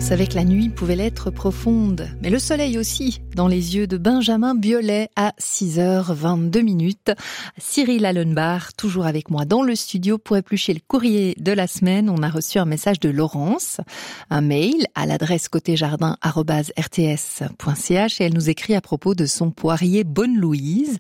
savait que la nuit pouvait l'être profonde, mais le soleil aussi, dans les yeux de Benjamin Biolay à 6h22. Cyril Allenbach, toujours avec moi dans le studio pour éplucher le courrier de la semaine. On a reçu un message de Laurence, un mail à l'adresse côtéjardin@rts.ch et elle nous écrit à propos de son poirier Louise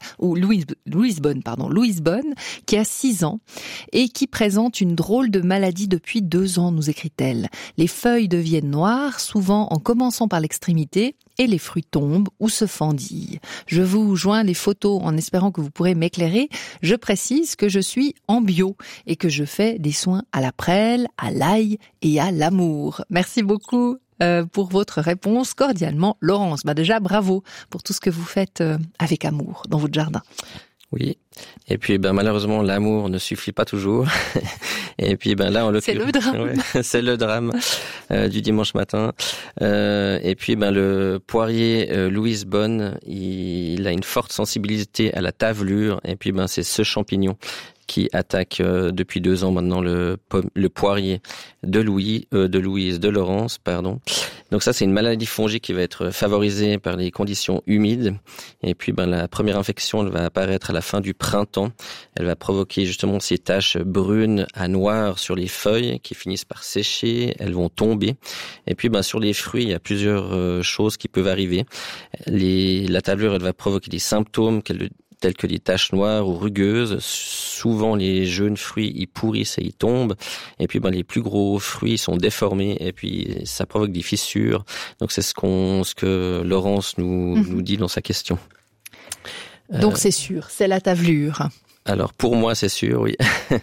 Bonne, qui a 6 ans et qui présente une drôle de maladie depuis 2 ans, nous écrit-elle. Les feuilles deviennent noires, souvent en commençant par l'extrémité, et les fruits tombent ou se fendillent. Je vous joins les photos en espérant que vous pourrez m'éclairer. Je précise que je suis en bio et que je fais des soins à la prêle, à l'ail et à l'amour. Merci beaucoup pour votre réponse. Cordialement, Laurence. Déjà, bravo pour tout ce que vous faites avec amour dans votre jardin. Oui. Et puis, malheureusement, l'amour ne suffit pas toujours. Et puis, là, c'est le drame. Ouais, c'est le drame du dimanche matin. Et puis, le poirier Louise Bonne, il a une forte sensibilité à la tavelure. Et puis, c'est ce champignon qui attaque depuis 2 ans maintenant le poirier de Laurence. Donc ça, c'est une maladie fongique qui va être favorisée par les conditions humides. Et puis, la première infection, elle va apparaître à la fin du printemps. Elle va provoquer justement ces taches brunes à noires sur les feuilles qui finissent par sécher. Elles vont tomber. Et puis, sur les fruits, il y a plusieurs choses qui peuvent arriver. La tavelure, elle va provoquer des symptômes telles que des taches noires ou rugueuses. Souvent, les jeunes fruits, ils pourrissent et ils tombent. Et puis, les plus gros fruits sont déformés et puis ça provoque des fissures. Donc, c'est ce que Laurence nous dit dans sa question. Donc, c'est sûr, c'est la tavelure. Alors pour moi c'est sûr, oui.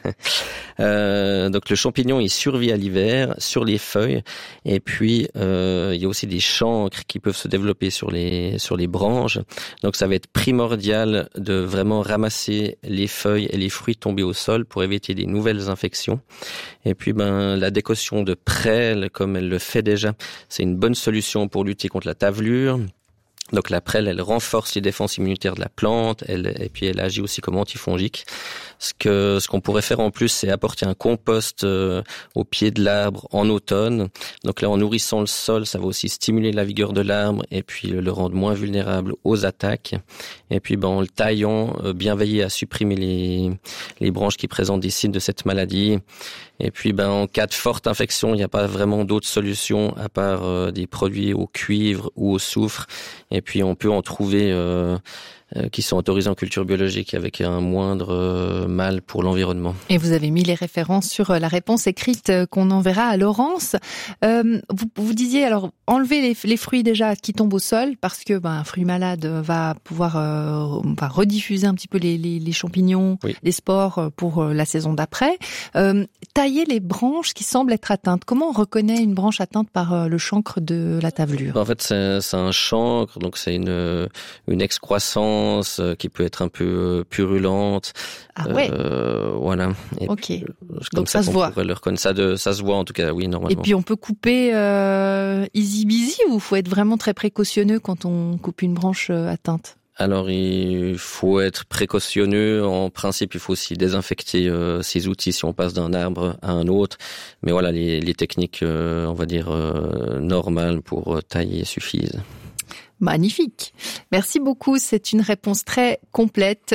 Donc le champignon il survit à l'hiver sur les feuilles et puis il y a aussi des chancres qui peuvent se développer sur les branches. Donc ça va être primordial de vraiment ramasser les feuilles et les fruits tombés au sol pour éviter des nouvelles infections. Et puis la décoction de prêle comme elle le fait déjà, c'est une bonne solution pour lutter contre la tavelure. Donc la prêle, elle renforce les défenses immunitaires de la plante, et puis elle agit aussi comme antifongique. Ce qu'on pourrait faire en plus, c'est apporter un compost au pied de l'arbre en automne. Donc là, en nourrissant le sol, ça va aussi stimuler la vigueur de l'arbre et puis le rendre moins vulnérable aux attaques. Et puis en le taillant, bien veiller à supprimer les branches qui présentent des signes de cette maladie. Et puis en cas de forte infection, il n'y a pas vraiment d'autres solutions à part des produits au cuivre ou au soufre. Et puis on peut en trouver qui sont autorisés en culture biologique avec un moindre mal pour l'environnement. Et vous avez mis les références sur la réponse écrite qu'on enverra à Laurence. Vous disiez alors enlever les fruits déjà qui tombent au sol parce que un fruit malade va pouvoir rediffuser un petit peu les champignons, oui, les spores pour la saison d'après. Tailler les branches qui semblent être atteintes. Comment on reconnaît une branche atteinte par le chancre de la tavelure ? En fait, c'est un chancre, donc c'est une excroissance qui peut être un peu purulente. Ah ouais. Voilà. Et ok. Puis, donc ça se voit. On pourrait le reconnaître. Ça se voit en tout cas, oui, normalement. Et puis on peut couper easy busy ou faut être vraiment très précautionneux quand on coupe une branche atteinte ? Alors, il faut être précautionneux. En principe, il faut aussi désinfecter ses outils si on passe d'un arbre à un autre. Mais voilà, les techniques, on va dire, normales pour tailler suffisent. Magnifique. Merci beaucoup. C'est une réponse très complète.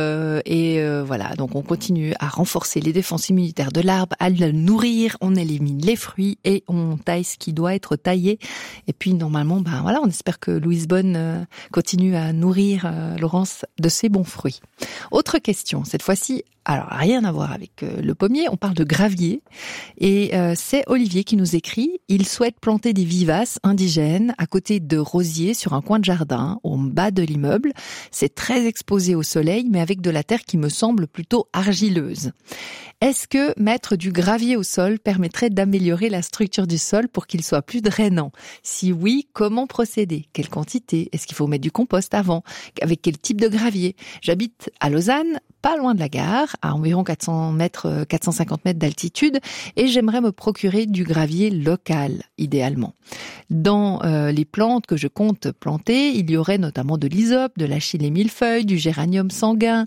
Voilà. Donc, on continue à renforcer les défenses immunitaires de l'arbre, à le nourrir. On élimine les fruits et on taille ce qui doit être taillé. Et puis, normalement, on espère que Louise Bonne continue à nourrir Laurence de ses bons fruits. Autre question. Cette fois-ci, alors rien à voir avec le pommier. On parle de gravier. Et c'est Olivier qui nous écrit. Il souhaite planter des vivaces indigènes à côté de rosiers sur un coin de jardin, au bas de l'immeuble. C'est très exposé au soleil, mais avec de la terre qui me semble plutôt argileuse. Est-ce que mettre du gravier au sol permettrait d'améliorer la structure du sol pour qu'il soit plus drainant ? Si oui, comment procéder ? Quelle quantité ? Est-ce qu'il faut mettre du compost avant ? Avec quel type de gravier ? J'habite à Lausanne, pas loin de la gare, à environ 450 mètres d'altitude, et j'aimerais me procurer du gravier local, idéalement. Dans les plantes que je compte planter, il y aurait notamment de l'hysope, de l'achillée millefeuille, du géranium sanguin,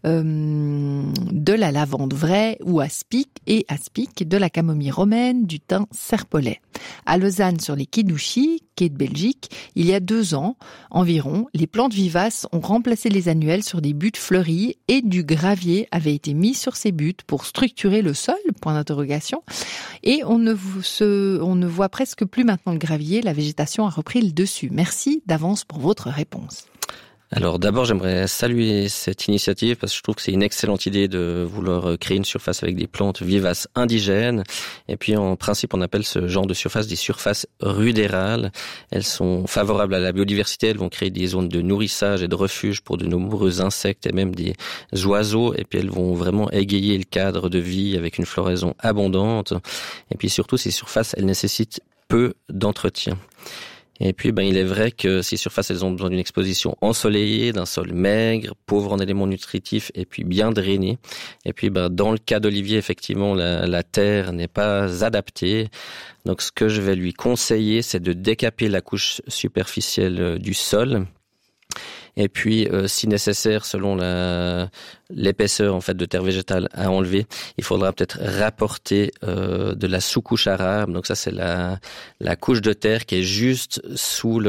de la lavande vraie ou aspic, de la camomille romaine, du thym serpolet. À Lausanne, sur les quais d'Ouchy, quais de Belgique, il y a 2 ans environ, les plantes vivaces ont remplacé les annuelles sur des buttes fleuries et du gravier avait été mis sur ces buttes pour structurer le sol, point d'interrogation. Et on ne voit presque plus maintenant le gravier, la végétation a repris le dessus. Merci d'avance pour votre réponse. Alors d'abord, j'aimerais saluer cette initiative parce que je trouve que c'est une excellente idée de vouloir créer une surface avec des plantes vivaces indigènes. Et puis en principe, on appelle ce genre de surface des surfaces rudérales. Elles sont favorables à la biodiversité, elles vont créer des zones de nourrissage et de refuge pour de nombreux insectes et même des oiseaux. Et puis elles vont vraiment égayer le cadre de vie avec une floraison abondante. Et puis surtout, ces surfaces, elles nécessitent peu d'entretien. Et puis, il est vrai que ces surfaces, elles ont besoin d'une exposition ensoleillée, d'un sol maigre, pauvre en éléments nutritifs et puis bien drainé. Et puis, dans le cas d'Olivier, effectivement, la terre n'est pas adaptée. Donc, ce que je vais lui conseiller, c'est de décaper la couche superficielle du sol. Et puis, si nécessaire, selon l'épaisseur en fait de terre végétale à enlever, il faudra peut-être rapporter de la sous-couche arabe. Donc ça, c'est la couche de terre qui est juste sous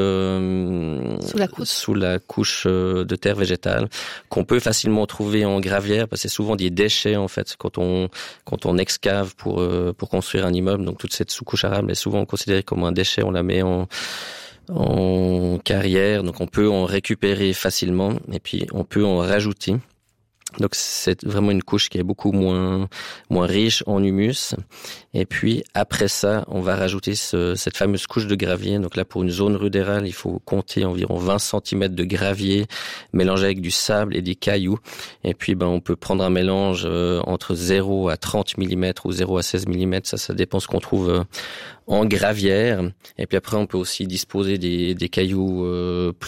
la couche de terre végétale, qu'on peut facilement trouver en gravière, parce que c'est souvent des déchets en fait quand on excave pour construire un immeuble. Donc toute cette sous-couche arabe est souvent considérée comme un déchet. On la met en carrière, donc on peut en récupérer facilement et puis on peut en rajouter. Donc c'est vraiment une couche qui est beaucoup moins riche en humus. Et puis après ça, on va rajouter cette fameuse couche de gravier. Donc là, pour une zone rudérale, il faut compter environ 20 cm de gravier mélangé avec du sable et des cailloux. Et puis on peut prendre un mélange entre 0 à 30 mm ou 0 à 16 mm. Ça dépend ce qu'on trouve en gravière. Et puis après, on peut aussi disposer des cailloux plus